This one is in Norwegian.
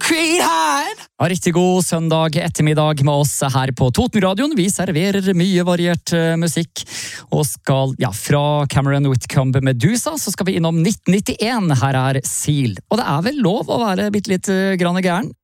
Ja, riktig god søndag ettermiddag med oss her på Totenradioen. Vi serverer mye variert musikk, og skal, fra Cameron Whitcomb Medusa, så skal vi innom 1991. Her er Seal. Og det er vel lov å være bitte litt grann gæren?